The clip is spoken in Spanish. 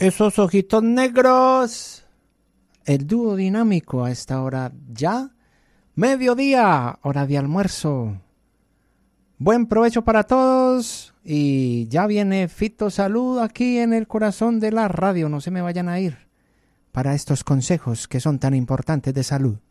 Esos ojitos negros. El dúo dinámico a esta hora ya. Mediodía, hora de almuerzo. Buen provecho para todos. Y ya viene Fito Salud aquí en el corazón de la radio. No se me vayan a ir para estos consejos que son tan importantes de salud.